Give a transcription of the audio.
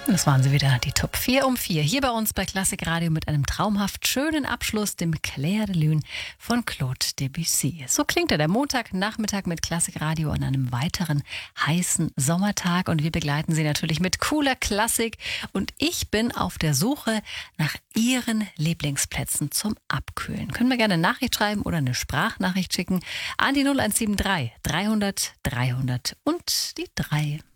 Das waren sie wieder, die Top 4 um 4. Hier bei uns bei Klassik Radio mit einem traumhaft schönen Abschluss, dem Clair de Lune von Claude Debussy. So klingt der Montagnachmittag mit Klassik Radio an einem weiteren heißen Sommertag. Und wir begleiten Sie natürlich mit cooler Klassik. Und ich bin auf der Suche nach Ihren Lieblingsplätzen zum Abkühlen. Können wir gerne eine Nachricht schreiben oder eine Sprachnachricht schicken an die 0173 300 300 und die 3.